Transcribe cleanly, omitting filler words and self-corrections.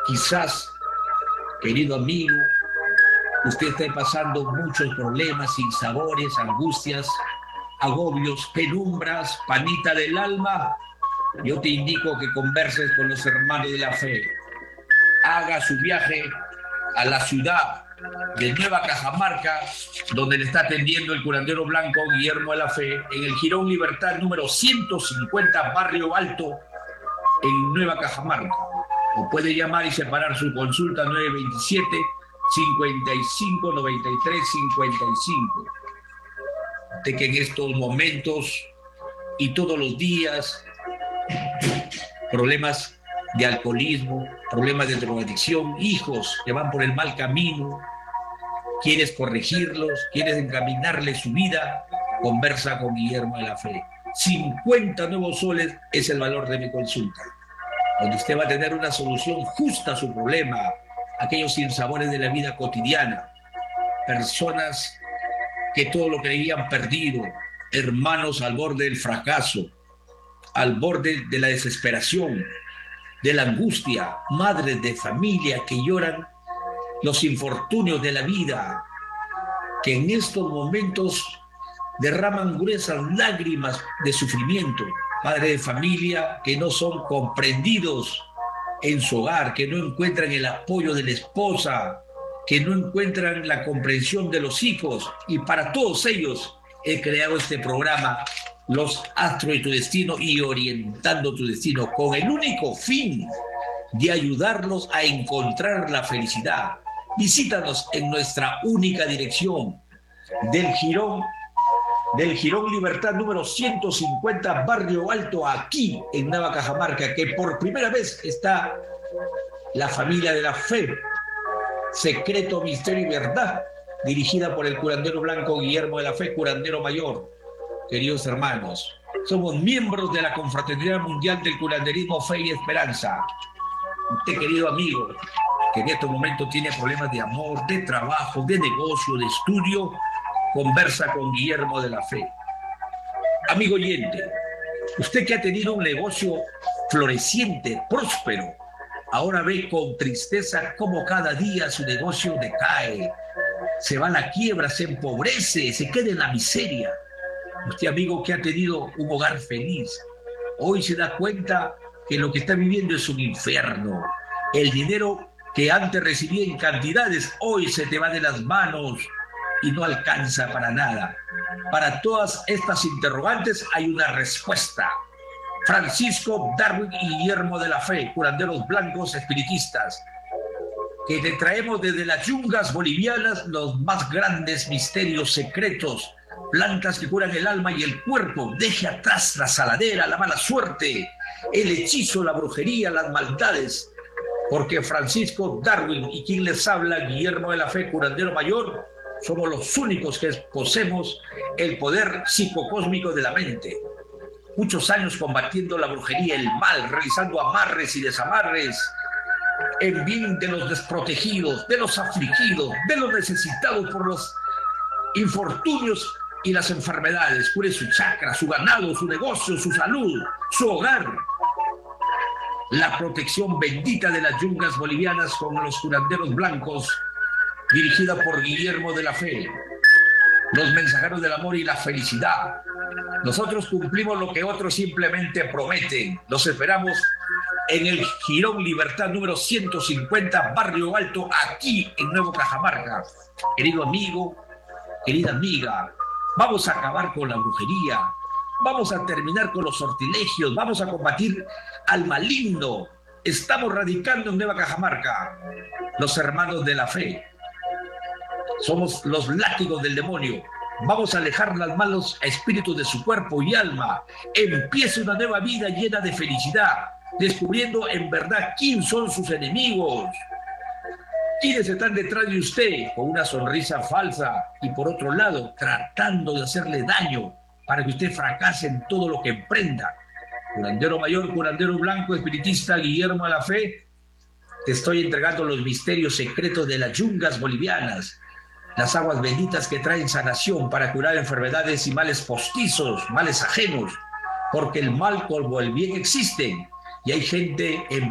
Quizás, querido amigo, usted está pasando muchos problemas, sinsabores, angustias, agobios, penumbras, panita del alma. Yo te indico que converses con los hermanos de la fe. Haga su viaje a la ciudad de Nueva Cajamarca, donde le está atendiendo el curandero blanco Guillermo de la Fe, en el Jirón Libertad número 150, Barrio Alto, en Nueva Cajamarca. O puede llamar y separar su consulta 927 55 93 55. De que en estos momentos y todos los días, problemas de alcoholismo, problemas de drogadicción, hijos que van por el mal camino, quieres corregirlos, quieres encaminarles su vida, conversa con Guillermo de la Fe. 50 nuevos soles es el valor de mi consulta, donde usted va a tener una solución justa a su problema, aquellos sinsabores de la vida cotidiana, personas que todo lo creían perdido, hermanos al borde del fracaso, al borde de la desesperación, de la angustia, madres de familia que lloran los infortunios de la vida, que en estos momentos derraman gruesas lágrimas de sufrimiento, padres de familia que no son comprendidos en su hogar, que no encuentran el apoyo de la esposa, que no encuentran la comprensión de los hijos, y para todos ellos he creado este programa, Los Astros de tu Destino y Orientando tu Destino, con el único fin de ayudarlos a encontrar la felicidad. Visítanos en nuestra única dirección del Jirón Libertad número 150, Barrio Alto, aquí en Nueva Cajamarca, que por primera vez está la familia de la fe, Secreto, Misterio y Verdad, dirigida por el curandero blanco Guillermo de la Fe, curandero mayor. Queridos hermanos, somos miembros de la Confraternidad Mundial del Curanderismo, Fe y Esperanza. Usted, querido amigo, que en estos momentos tiene problemas de amor, de trabajo, de negocio, de estudio, conversa con Guillermo de la Fe. Amigo oyente, usted que ha tenido un negocio floreciente, próspero, ahora ve con tristeza cómo cada día su negocio decae, se va a la quiebra, se empobrece, se queda en la miseria. Usted, amigo, que ha tenido un hogar feliz, hoy se da cuenta que lo que está viviendo es un infierno. El dinero que antes recibía en cantidades, hoy se te va de las manos y no alcanza para nada. Para todas estas interrogantes hay una respuesta. Francisco Darwin y Guillermo de la Fe, curanderos blancos espiritistas, que te traemos desde las yungas bolivianas los más grandes misterios secretos, plantas que curan el alma y el cuerpo. Deje atrás la saladera, la mala suerte, el hechizo, la brujería, las maldades, porque Francisco Darwin y quien les habla, Guillermo de la Fe, curandero mayor, somos los únicos que poseemos el poder psicocósmico de la mente. Muchos años combatiendo la brujería, el mal, realizando amarres y desamarres en bien de los desprotegidos, de los afligidos, de los necesitados por los infortunios y las enfermedades. Cure su chakra, su ganado, su negocio, su salud, su hogar. La protección bendita de las yungas bolivianas con los curanderos blancos, dirigida por Guillermo de la Fe, los mensajeros del amor y la felicidad. Nosotros cumplimos lo que otros simplemente prometen. Los esperamos en el Jirón Libertad número 150, Barrio Alto, aquí en Nuevo Cajamarca. Querido amigo, querida amiga, vamos a acabar con la brujería, vamos a terminar con los sortilegios, vamos a combatir al maligno. Estamos radicando en Nueva Cajamarca, los hermanos de la fe. Somos los látigos del demonio. Vamos a alejar los malos espíritus de su cuerpo y alma. Empiece una nueva vida llena de felicidad, descubriendo en verdad quién son sus enemigos, quiénes están detrás de usted con una sonrisa falsa y por otro lado tratando de hacerle daño para que usted fracase en todo lo que emprenda. Curandero mayor, curandero blanco, espiritista Guillermo de la Fe, te estoy entregando los misterios secretos de las yungas bolivianas, las aguas benditas que traen sanación para curar enfermedades y males postizos, males ajenos, porque el mal como el bien existen y hay gente en